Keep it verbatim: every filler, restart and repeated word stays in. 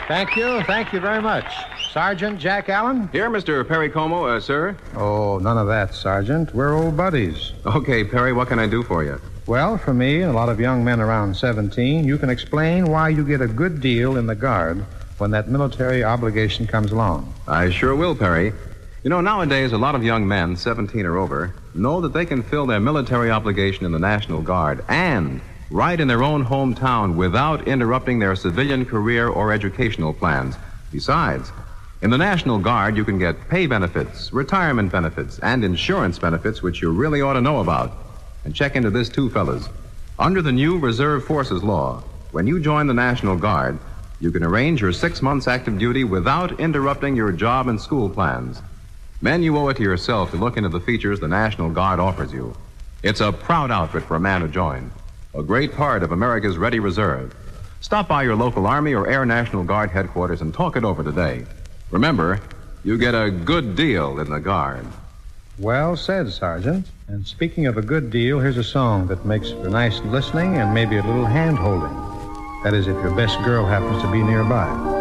Thank you. Thank you very much. Sergeant Jack Allen? Here, Mister Perry Como, uh, sir. Oh, none of that, Sergeant. We're old buddies. Okay, Perry, what can I do for you? Well, for me and a lot of young men around seventeen, you can explain why you get a good deal in the Guard when that military obligation comes along. I sure will, Perry. You know, nowadays, a lot of young men, seventeen or over, know that they can fill their military obligation in the National Guard and right in their own hometown without interrupting their civilian career or educational plans. Besides, in the National Guard, you can get pay benefits, retirement benefits, and insurance benefits, which you really ought to know about. And check into this, too, fellas. Under the new Reserve Forces law, when you join the National Guard, you can arrange your six months active duty without interrupting your job and school plans. Men, you owe it to yourself to look into the features the National Guard offers you. It's a proud outfit for a man to join. A great part of America's Ready Reserve. Stop by your local Army or Air National Guard headquarters and talk it over today. Remember, you get a good deal in the Guard. Well said, Sergeant. And speaking of a good deal, here's a song that makes for nice listening and maybe a little hand-holding. That is, if your best girl happens to be nearby.